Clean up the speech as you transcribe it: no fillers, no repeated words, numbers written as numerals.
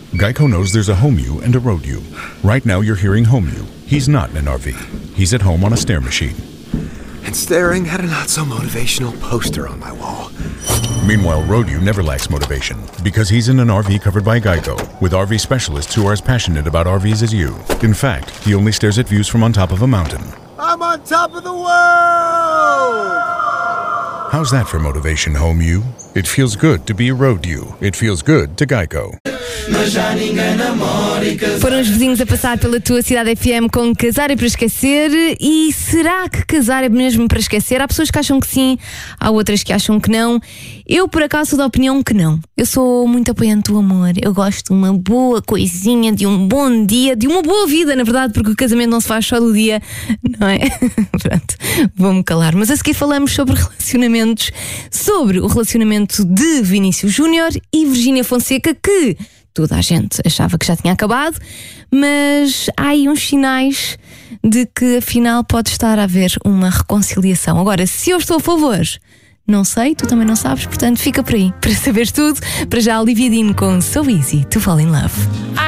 Geico knows there's a home you and a road you. Right now you're hearing home you. He's not in an RV. He's at home on a stair machine. And staring at a not-so-motivational poster on my wall. Meanwhile, road you never lacks motivation because he's in an RV covered by Geico with RV specialists who are as passionate about RVs as you. In fact, he only stares at views from on top of a mountain. I'm on top of the world! How's that for motivation, home you? It feels good to be road you. It feels good to Geico. Foram os vizinhos a passar pela tua cidade FM com Casar é para esquecer. E será que casar é mesmo para esquecer? Há pessoas que acham que sim, há outras que acham que não. Eu, por acaso, sou da opinião que não. Eu sou muito apoiante do amor. Eu gosto de uma boa coisinha, de um bom dia, de uma boa vida, na verdade, porque o casamento não se faz só do dia, não é? Pronto, vou-me calar. Mas a seguir falamos sobre relacionamentos, sobre o relacionamento de Vinícius Júnior e Virgínia Fonseca, que toda a gente achava que já tinha acabado, mas há aí uns sinais de que afinal pode estar a haver uma reconciliação. Agora, se eu estou a favor, não sei, tu também não sabes, portanto fica por aí para saberes tudo. Para já, Olivia Dean com So Easy to Fall in Love.